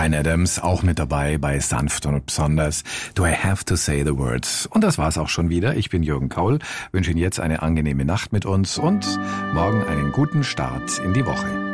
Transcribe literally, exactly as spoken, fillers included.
Bryan Adams auch mit dabei bei Sanft und Besonders. Do I have to say the words? Und das war's auch schon wieder. Ich bin Jürgen Kaul, wünsche Ihnen jetzt eine angenehme Nacht mit uns und morgen einen guten Start in die Woche.